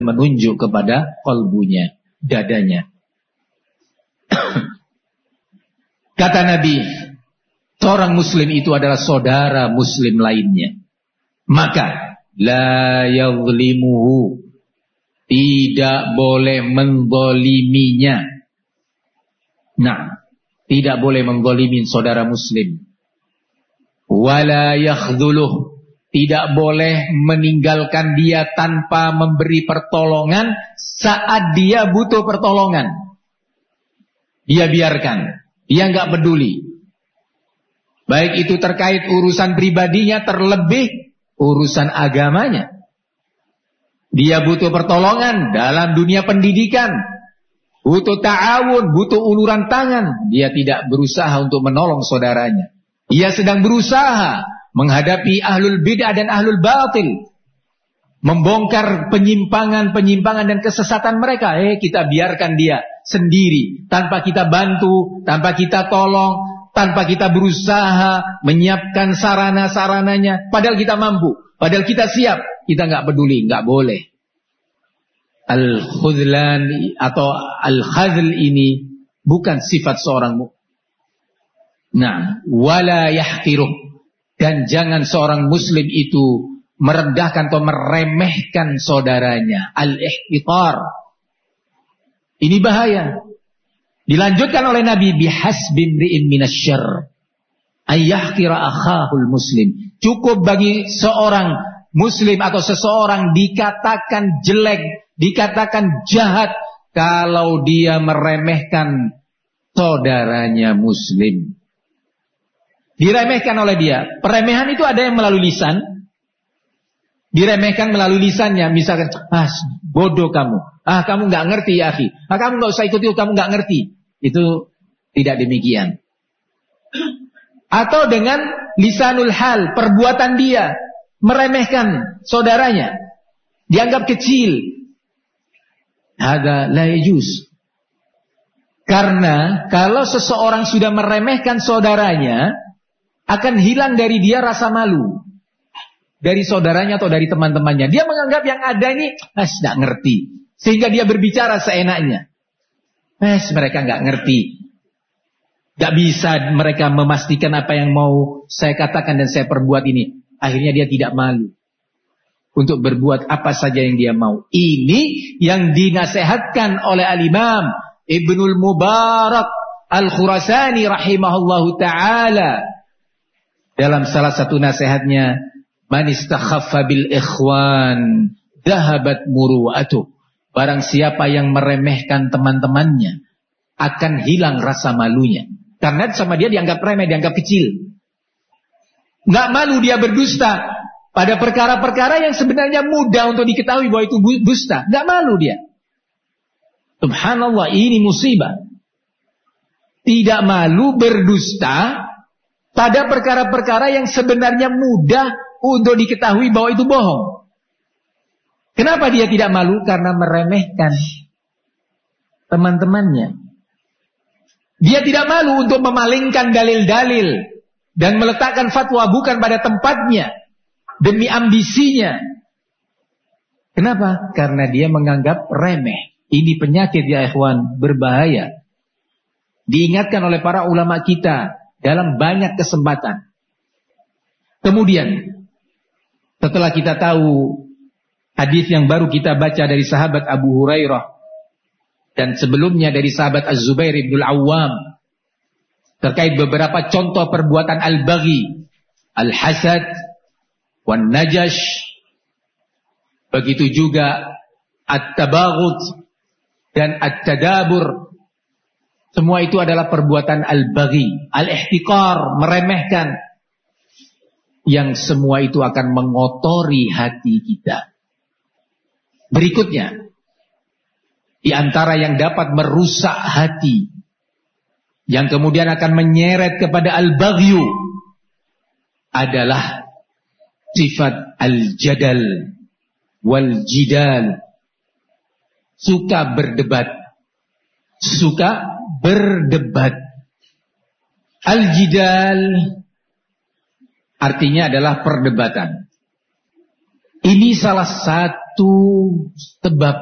menunjuk kepada qalbunya, dadanya. Kata Nabi, seorang muslim itu adalah saudara muslim lainnya. Maka la yazlimuhu, tidak boleh menzaliminya. Nah, tidak boleh menzalimi saudara muslim. Wala yakhdhuluh, tidak boleh meninggalkan dia tanpa memberi pertolongan saat dia butuh pertolongan. Dia biarkan, dia enggak peduli. Baik itu terkait urusan pribadinya, terlebih urusan agamanya. Dia butuh pertolongan dalam dunia pendidikan, butuh ta'awun, butuh uluran tangan. Dia tidak berusaha untuk menolong saudaranya. Dia sedang berusaha menghadapi ahlul bid'ah dan ahlul batil, membongkar penyimpangan-penyimpangan dan kesesatan mereka. Kita biarkan dia sendiri, tanpa kita bantu, tanpa kita tolong, tanpa kita berusaha menyiapkan sarana-sarananya. Padahal kita mampu, padahal kita siap, kita nggak peduli, nggak boleh. Al-khudlan atau al-khadl ini bukan sifat seorang mukmin. Nah, wala yahqiruh, dan jangan seorang muslim itu merendahkan atau meremehkan saudaranya. Al-ihtiqar. Ini bahaya. Dilanjutkan oleh Nabi, bihasbi imri'in minasyarr ay yahqira akhahul muslim. Cukup bagi seorang muslim atau seseorang dikatakan jelek, dikatakan jahat kalau dia meremehkan saudaranya muslim. Diremehkan oleh dia. Peremehan itu ada yang melalui lisan. Diremehkan melalui lisannya. Misalkan, bodoh kamu. Kamu gak ngerti ya akhi. Kamu gak usah ikut itu, kamu gak ngerti. Itu tidak demikian. Atau dengan lisanul hal, perbuatan dia meremehkan saudaranya, dianggap kecil. Hada la yajuz. Karena kalau seseorang sudah meremehkan saudaranya, akan hilang dari dia rasa malu dari saudaranya atau dari teman-temannya. Dia menganggap yang ada ini tidak ngerti, sehingga dia berbicara seenaknya. Mereka nggak ngerti, nggak bisa mereka memastikan apa yang mau saya katakan dan saya perbuat ini. Akhirnya dia tidak malu untuk berbuat apa saja yang dia mau. Ini yang dinasehatkan oleh Al-Imam Ibnul Mubarak Al-Khurasani rahimahullahu ta'ala dalam salah satu nasihatnya, man istakhaffa bil ikhwan dhahabat muru'atuh. Barang siapa yang meremehkan teman-temannya, akan hilang rasa malunya. Karena sama dia dianggap remeh, dianggap kecil. Nggak malu dia berdusta pada perkara-perkara yang sebenarnya mudah untuk diketahui bahwa itu dusta. Nggak malu dia. Subhanallah, ini musibah. Tidak malu berdusta pada perkara-perkara yang sebenarnya mudah untuk diketahui bahwa itu bohong. Kenapa dia tidak malu? Karena meremehkan teman-temannya. Dia tidak malu untuk memalingkan dalil-dalil dan meletakkan fatwa bukan pada tempatnya demi ambisinya. Kenapa? Karena dia menganggap remeh. Ini penyakit ya ikhwan, berbahaya. Diingatkan oleh para ulama kita dalam banyak kesempatan. Kemudian, setelah kita tahu hadis yang baru kita baca dari sahabat Abu Hurairah dan sebelumnya dari sahabat Az-Zubair ibn Al-Awwam terkait beberapa contoh perbuatan al-baghi, al-hasad, wan-najash, begitu juga at-tabaghut dan at-tadabur. Semua itu adalah perbuatan al-baghi, al-ihtiqar, meremehkan. Yang semua itu akan mengotori hati kita. Berikutnya, di antara yang dapat merusak hati, yang kemudian akan menyeret kepada al-baghyu, adalah sifat al-jadal wal-jidal. Suka berdebat. Al-jidal artinya adalah perdebatan. Ini salah satu batu tebak